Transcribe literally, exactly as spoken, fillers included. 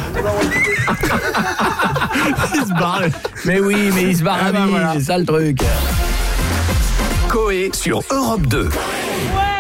Il se barre. Mais oui, mais il se barre Ah à bah vie, voilà. c'est ça le truc. Coé sur Europe deux. Ouais.